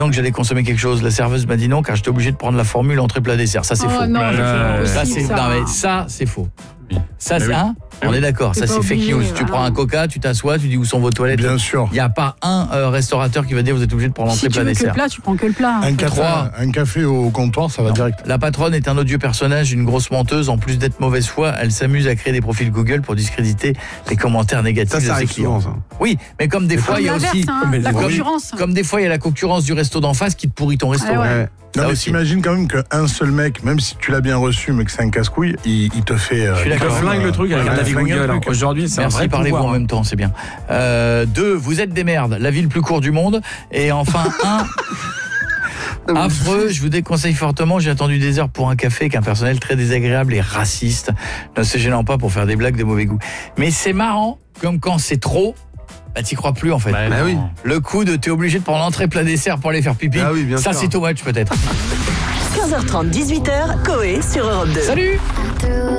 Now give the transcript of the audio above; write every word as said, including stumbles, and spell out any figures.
que j'allais consommer quelque chose, la serveuse m'a dit non car j'étais obligé de prendre la formule entrée plat dessert. Ça c'est Oh faux. non, Euh, c'est Ça possible, c'est ça. non, mais ça c'est faux. Ça Mais c'est oui. hein On est d'accord, T'es ça pas c'est fake obligé, news. Tu voilà. prends un Coca, tu t'assois, tu dis où sont vos toilettes. Bien sûr. Il n'y a pas un euh, restaurateur qui va dire vous êtes obligé de prendre Si entrée tu plat veux que le dessert. plat, tu prends que le plat. Un café, Trois. un café au comptoir, ça va Non. direct. La patronne est un odieux personnage, une grosse menteuse. En plus d'être mauvaise foi, elle s'amuse à créer des profils Google pour discréditer les commentaires négatifs Ça, de ça ses arrive clients. souvent, ça. Oui, mais comme des fois Comme il y a l'inverse, aussi hein, Mais la oui. concurrence. comme des fois il y a la concurrence du resto d'en face qui te pourrit ton restaurant. ouais. Ouais. Non Ça mais aussi. t'imagines quand même qu'un seul mec, même si tu l'as bien reçu, mais que c'est un casse-couille, il, il te fait... euh, Je suis il te d'accord. Ça flingue le truc avec Ouais, un avis flingue le Google. truc. Aujourd'hui, c'est un Merci, vrai parlez-vous pouvoir. en même temps, c'est bien. Euh, deux, vous êtes des merdes, la vie le plus court du monde. Et enfin, un, affreux, je vous déconseille fortement, j'ai attendu des heures pour un café avec un personnel très désagréable et raciste, ne se gênant pas pour faire des blagues de mauvais goût. Mais c'est marrant, comme quand c'est trop, bah t'y crois plus en fait. Bah, Bah non. oui. Le coup de t'es obligé de prendre entrée plat dessert pour aller faire pipi, Ah oui, bien ça sûr. c'est too much peut-être. quinze heures trente, dix-huit heures, Coé sur Europe deux. Salut!